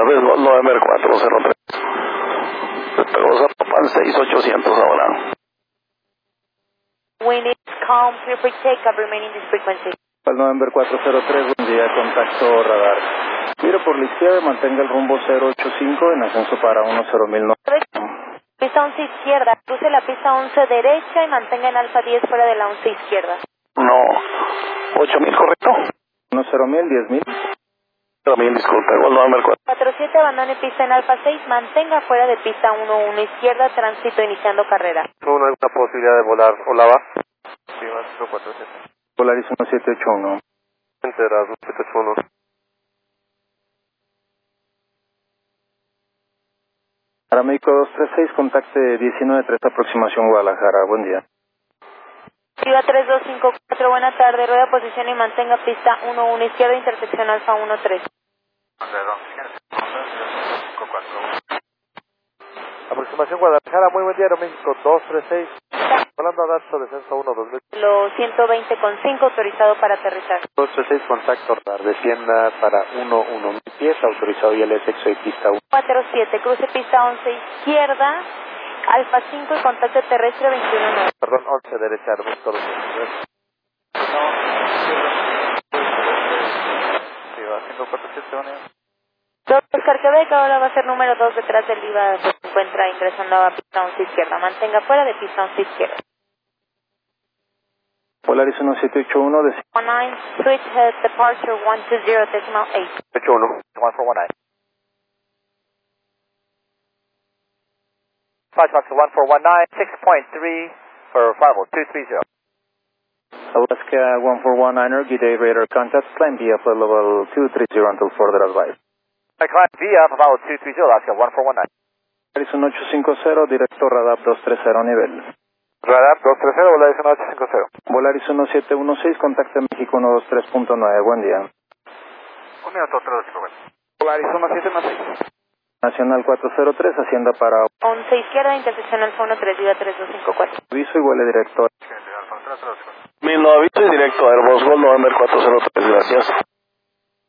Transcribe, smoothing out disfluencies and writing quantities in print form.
tardes, November 403. Despegó Zapopan 6800 ahora. Wind is calm, clear for takeoff, remaining this frequency. Al November 403, buen día, contacto radar. Miro por la izquierda, mantenga el rumbo 085 en ascenso para 10009. Pista 11 izquierda, cruce la pista 11 derecha y mantenga en alfa 10 fuera de la 11 izquierda. No, 8000, ¿correcto? 10000, 10000. 1000, disculpe, November 47, abandone pista en alfa 6, mantenga fuera de pista 11 izquierda, tránsito iniciando carrera. ¿Alguna posibilidad de volar Olava? Sí, más 047. Polaris 1781. Entera, 1781. Arameico 236, contacte 19-3, aproximación Guadalajara, buen día. Viva 3254, buena tarde, rueda posición y mantenga pista 11 izquierda, intersección alfa 13. Aproximación Guadalajara, muy buen día, Aeroméxico 236. Volando a Darso, descenso 1, 2000. Lo 120,5, autorizado para aterrizar. 236, contacto radar, descienda para 1000 pies, autorizado ILS, exo y pista 1. 47, cruce pista 11 izquierda, alfa 5 y contacto terrestre 21. Perdón, 11 derecha, Aeroméxico 236. Sí, va, 547, 1. Oscar Quebec, ahora va a ser número 2 detrás del IVA, se encuentra ingresando a pista 11 izquierda. Mantenga fuera de pista 11 izquierda. Polaris 1781, 19, switch head departure 120.8. 81, 1419. 5 Fox 1419, 6.3 for 50230. Alaska 1419er, G'day radar contact, climb via for level 230 until further advice. I climb via for level 230, Alaska 1419. Polaris 1850, directo radar 230 nivel. Radar 230, Volaris 1850. Volaris 1716, contacte México 123.9, buen día. 1 minuto 350. Volaris 1716. Nacional 403, hacienda para 11 izquierda, intersección alfa 13, viva 3254. aviso y vuele directo. 1000, no aviso y directo, Airbus Gold, November 403, gracias.